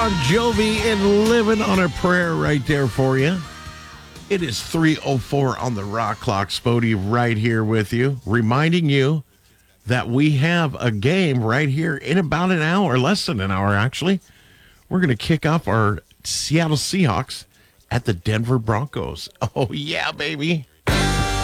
Bon Jovi and Living on a Prayer right there for you. It is 3:04 on the Rock Clock. Spody right here with you, reminding you that we have a game right here in about an hour, less than an hour actually. We're going to kick off our Seattle Seahawks at the Denver Broncos. Oh, yeah, baby.